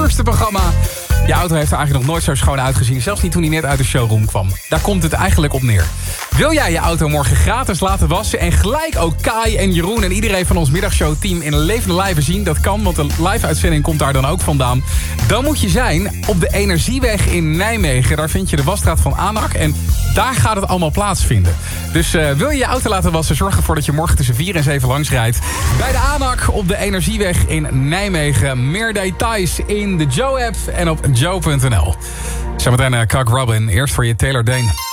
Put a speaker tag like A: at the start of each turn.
A: duurste programma. Je auto heeft er eigenlijk nog nooit zo schoon uitgezien. Zelfs niet toen hij net uit de showroom kwam. Daar komt het eigenlijk op neer. Wil jij je auto morgen gratis laten wassen... en gelijk ook Kai en Jeroen en iedereen van ons middagshowteam... in een levende live zien? Dat kan, want de live-uitzending komt daar dan ook vandaan. Dan moet je zijn op de Energieweg in Nijmegen. Daar vind je de wasstraat van ANAC. En daar gaat het allemaal plaatsvinden. Dus wil je je auto laten wassen... zorg ervoor dat je morgen tussen 4 en 7 langs rijdt. Bij de ANAC op de Energieweg in Nijmegen. Meer details in de Joe-app en op joe.nl. Zometeen Cock Robin. Eerst voor je Taylor Dane.